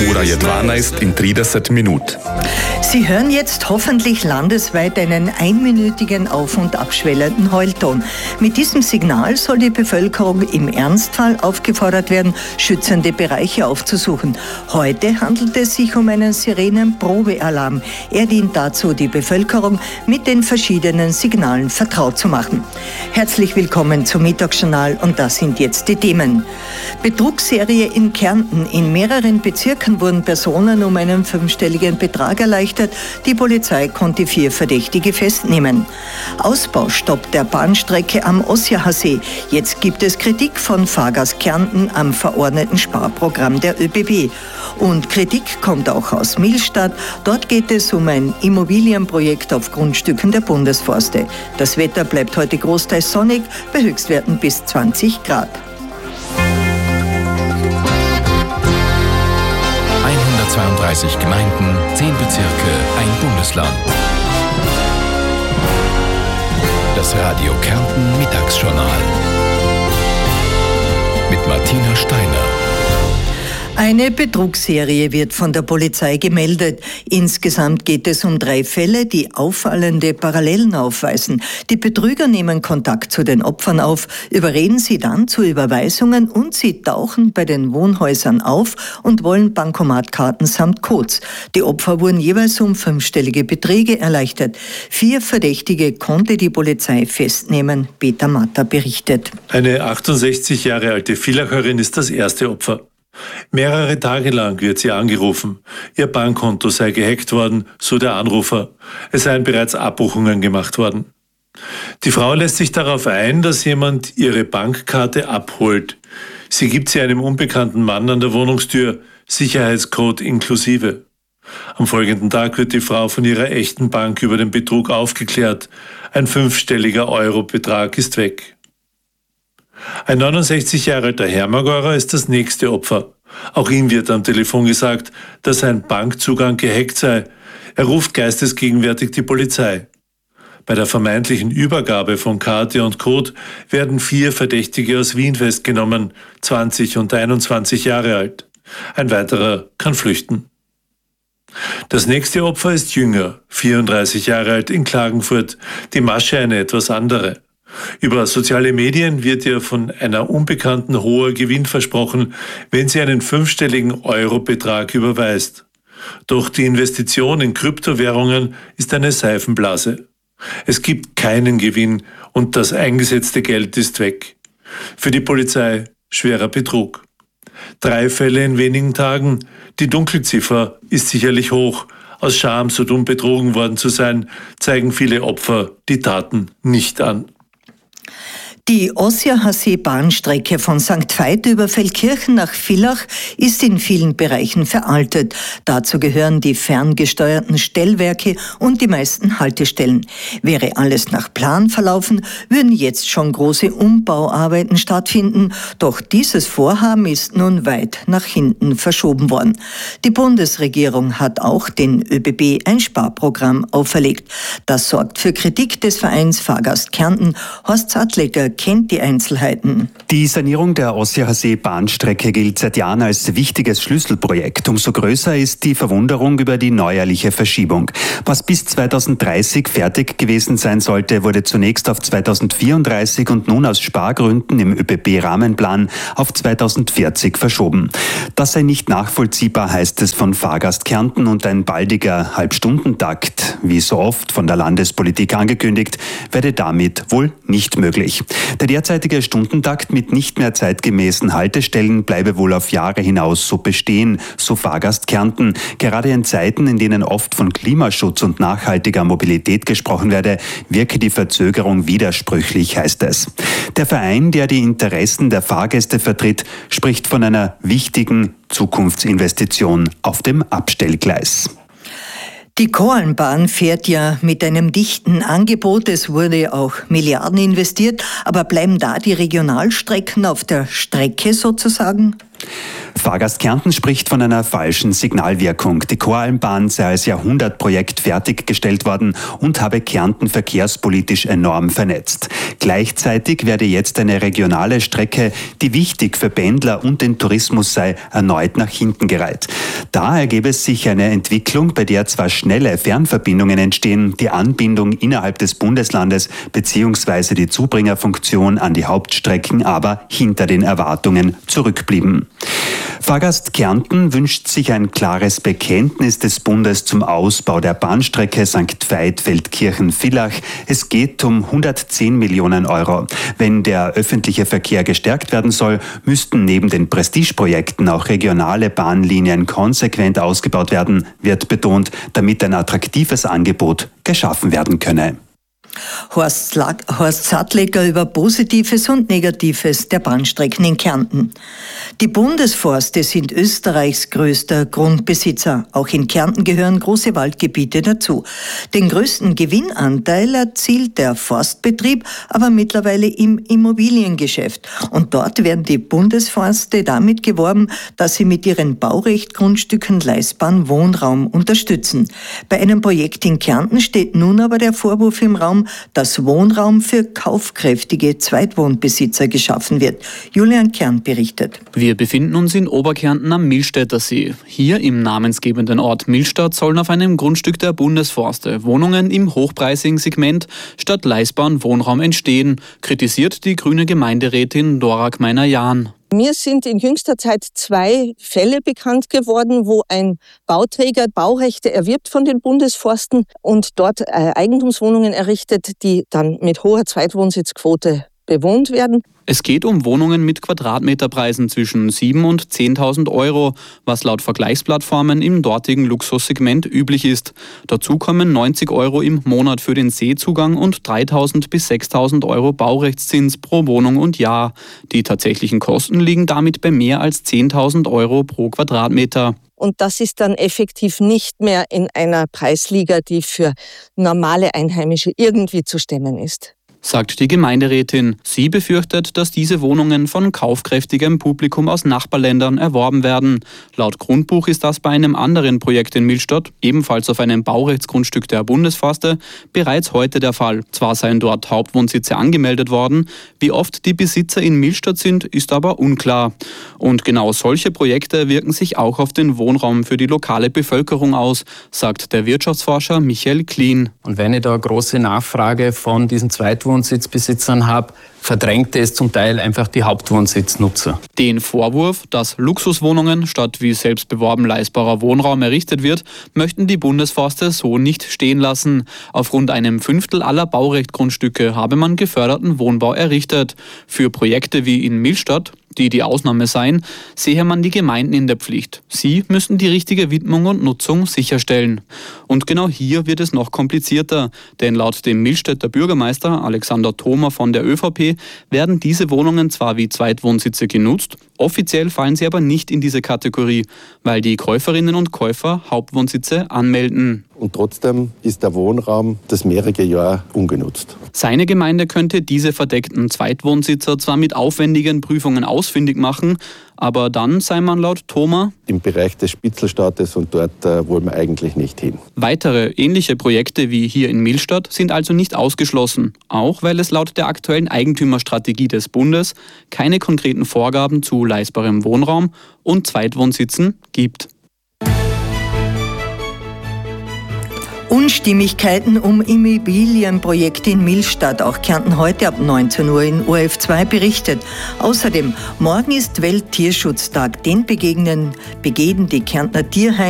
Ura Jedwana ist in 30 Minuten. Sie hören jetzt hoffentlich landesweit einen einminütigen auf- und abschwellenden Heulton. Mit diesem Signal soll die Bevölkerung im Ernstfall aufgefordert werden, schützende Bereiche aufzusuchen. Heute handelt es sich um einen Sirenenprobealarm. Er dient dazu, die Bevölkerung mit den verschiedenen Signalen vertraut zu machen. Herzlich willkommen zum Mittagsjournal und das sind jetzt die Themen. Betrugsserie in Kärnten. In mehreren Bezirken wurden Personen um einen 5-stelligen Betrag erleichtert. Die Polizei konnte 4 Verdächtige festnehmen. Ausbaustopp der Bahnstrecke am Ossiacher-See. Jetzt gibt es Kritik von Fahrgast Kärnten am verordneten Sparprogramm der ÖBB. Und Kritik kommt auch aus Millstatt. Dort geht es um ein Immobilienprojekt auf Grundstücken der Bundesforste. Das Wetter bleibt heute großteils sonnig, bei Höchstwerten bis 20 Grad. 132 Gemeinden, 10 Bezirke, ein Bundesland. Das Radio Kärnten Mittagsjournal mit Martina Steiner. Eine Betrugsserie wird von der Polizei gemeldet. Insgesamt geht es um 3 Fälle, die auffallende Parallelen aufweisen. Die Betrüger nehmen Kontakt zu den Opfern auf, überreden sie dann zu Überweisungen und sie tauchen bei den Wohnhäusern auf und wollen Bankomatkarten samt Codes. Die Opfer wurden jeweils um 5-stellige Beträge erleichtert. 4 Verdächtige konnte die Polizei festnehmen, Peter Matter berichtet. Eine 68 Jahre alte Villacherin ist das erste Opfer. Mehrere Tage lang wird sie angerufen. Ihr Bankkonto sei gehackt worden, so der Anrufer. Es seien bereits Abbuchungen gemacht worden. Die Frau lässt sich darauf ein, dass jemand ihre Bankkarte abholt. Sie gibt sie einem unbekannten Mann an der Wohnungstür, Sicherheitscode inklusive. Am folgenden Tag wird die Frau von ihrer echten Bank über den Betrug aufgeklärt. Ein 5-stelliger Eurobetrag ist weg. Ein 69 Jahre alter Hermagorer ist das nächste Opfer. Auch ihm wird am Telefon gesagt, dass sein Bankzugang gehackt sei. Er ruft geistesgegenwärtig die Polizei. Bei der vermeintlichen Übergabe von Karte und Code werden 4 Verdächtige aus Wien festgenommen, 20 und 21 Jahre alt. Ein weiterer kann flüchten. Das nächste Opfer ist jünger, 34 Jahre alt in Klagenfurt. Die Masche eine etwas andere. Über soziale Medien wird ihr von einer Unbekannten hoher Gewinn versprochen, wenn sie einen 5-stelligen Eurobetrag überweist. Doch die Investition in Kryptowährungen ist eine Seifenblase. Es gibt keinen Gewinn und das eingesetzte Geld ist weg. Für die Polizei schwerer Betrug. 3 Fälle in wenigen Tagen. Die Dunkelziffer ist sicherlich hoch. Aus Scham, so dumm betrogen worden zu sein, zeigen viele Opfer die Taten nicht an. Die Ossiacher-See-Bahnstrecke von St. Veit über Feldkirchen nach Villach ist in vielen Bereichen veraltet. Dazu gehören die ferngesteuerten Stellwerke und die meisten Haltestellen. Wäre alles nach Plan verlaufen, würden jetzt schon große Umbauarbeiten stattfinden. Doch dieses Vorhaben ist nun weit nach hinten verschoben worden. Die Bundesregierung hat auch den ÖBB ein Sparprogramm auferlegt. Das sorgt für Kritik des Vereins Fahrgast Kärnten. Horst Sattleger kennt die Einzelheiten. Die Sanierung der Ossiacher-See-Bahnstrecke gilt seit Jahren als wichtiges Schlüsselprojekt. Umso größer ist die Verwunderung über die neuerliche Verschiebung. Was bis 2030 fertig gewesen sein sollte, wurde zunächst auf 2034 und nun aus Spargründen im ÖBB-Rahmenplan auf 2040 verschoben. Das sei nicht nachvollziehbar, heißt es von Fahrgast Kärnten, und ein baldiger Halbstundentakt, wie so oft von der Landespolitik angekündigt, werde damit wohl nicht möglich. Der derzeitige Stundentakt mit nicht mehr zeitgemäßen Haltestellen bleibe wohl auf Jahre hinaus so bestehen, so Fahrgast Kärnten. Gerade in Zeiten, in denen oft von Klimaschutz und nachhaltiger Mobilität gesprochen werde, wirke die Verzögerung widersprüchlich, heißt es. Der Verein, der die Interessen der Fahrgäste vertritt, spricht von einer wichtigen Zukunftsinvestition auf dem Abstellgleis. Die Koralmbahn fährt ja mit einem dichten Angebot. Es wurde auch Milliarden investiert. Aber bleiben da die Regionalstrecken auf der Strecke sozusagen? Fahrgast Kärnten spricht von einer falschen Signalwirkung. Die Koralmbahn sei als Jahrhundertprojekt fertiggestellt worden und habe Kärnten verkehrspolitisch enorm vernetzt. Gleichzeitig werde jetzt eine regionale Strecke, die wichtig für Pendler und den Tourismus sei, erneut nach hinten gereiht. Da ergebe es sich eine Entwicklung, bei der zwar schnelle Fernverbindungen entstehen, die Anbindung innerhalb des Bundeslandes bzw. die Zubringerfunktion an die Hauptstrecken aber hinter den Erwartungen zurückblieben. Fahrgast Kärnten wünscht sich ein klares Bekenntnis des Bundes zum Ausbau der Bahnstrecke St. Veit-Feldkirchen-Villach. Es geht um 110 Millionen Euro. Wenn der öffentliche Verkehr gestärkt werden soll, müssten neben den Prestigeprojekten auch regionale Bahnlinien konsequent ausgebaut werden, wird betont, damit ein attraktives Angebot geschaffen werden könne. Horst Sattleger über Positives und Negatives der Bahnstrecken in Kärnten. Die Bundesforste sind Österreichs größter Grundbesitzer. Auch in Kärnten gehören große Waldgebiete dazu. Den größten Gewinnanteil erzielt der Forstbetrieb, aber mittlerweile im Immobiliengeschäft. Und dort werden die Bundesforste damit geworben, dass sie mit ihren Baurechtgrundstücken leistbaren Wohnraum unterstützen. Bei einem Projekt in Kärnten steht nun aber der Vorwurf im Raum, dass Wohnraum für kaufkräftige Zweitwohnbesitzer geschaffen wird. Julian Kern berichtet. Wir befinden uns in Oberkärnten am Millstätter See. Hier im namensgebenden Ort Millstatt sollen auf einem Grundstück der Bundesforste Wohnungen im hochpreisigen Segment statt leistbaren Wohnraum entstehen, kritisiert die grüne Gemeinderätin Dora Gmeiner-Jahn. Mir sind in jüngster Zeit 2 Fälle bekannt geworden, wo ein Bauträger Baurechte erwirbt von den Bundesforsten und dort Eigentumswohnungen errichtet, die dann mit hoher Zweitwohnsitzquote bewohnt werden. Es geht um Wohnungen mit Quadratmeterpreisen zwischen 7.000 und 10.000 Euro, was laut Vergleichsplattformen im dortigen Luxussegment üblich ist. Dazu kommen 90 Euro im Monat für den Seezugang und 3.000 bis 6.000 Euro Baurechtszins pro Wohnung und Jahr. Die tatsächlichen Kosten liegen damit bei mehr als 10.000 Euro pro Quadratmeter. Und das ist dann effektiv nicht mehr in einer Preisliga, die für normale Einheimische irgendwie zu stemmen ist, sagt die Gemeinderätin. Sie befürchtet, dass diese Wohnungen von kaufkräftigem Publikum aus Nachbarländern erworben werden. Laut Grundbuch ist das bei einem anderen Projekt in Millstatt, ebenfalls auf einem Baurechtsgrundstück der Bundesforste, bereits heute der Fall. Zwar seien dort Hauptwohnsitze angemeldet worden, wie oft die Besitzer in Millstatt sind, ist aber unklar. Und genau solche Projekte wirken sich auch auf den Wohnraum für die lokale Bevölkerung aus, sagt der Wirtschaftsforscher Michael Klien. Und wenn ich da eine große Nachfrage von diesen Zweitwohnsitzbesitzern habe, verdrängt es zum Teil einfach die Hauptwohnsitznutzer. Den Vorwurf, dass Luxuswohnungen statt wie selbst beworben leistbarer Wohnraum errichtet wird, möchten die Bundesforste so nicht stehen lassen. Auf rund einem Fünftel aller Baurechtgrundstücke habe man geförderten Wohnbau errichtet. Für Projekte wie in Millstatt, die Ausnahme seien, sehe man die Gemeinden in der Pflicht. Sie müssen die richtige Widmung und Nutzung sicherstellen. Und genau hier wird es noch komplizierter, denn laut dem Millstätter Bürgermeister Alexander Thoma von der ÖVP werden diese Wohnungen zwar wie Zweitwohnsitze genutzt, offiziell fallen sie aber nicht in diese Kategorie, weil die Käuferinnen und Käufer Hauptwohnsitze anmelden. Und trotzdem ist der Wohnraum das mehrere Jahre ungenutzt. Seine Gemeinde könnte diese verdeckten Zweitwohnsitzer zwar mit aufwendigen Prüfungen ausfindig machen, aber dann sei man laut Thoma im Bereich des Spitzelstaates und dort wollen wir eigentlich nicht hin. Weitere ähnliche Projekte wie hier in Millstatt sind also nicht ausgeschlossen, auch weil es laut der aktuellen Eigentümerstrategie des Bundes keine konkreten Vorgaben zu leistbarem Wohnraum und Zweitwohnsitzen gibt. Unstimmigkeiten um Immobilienprojekte in Millstatt. Auch Kärnten heute ab 19 Uhr in ORF2 berichtet. Außerdem, morgen ist Welttierschutztag. Den begehen die Kärntner Tierheime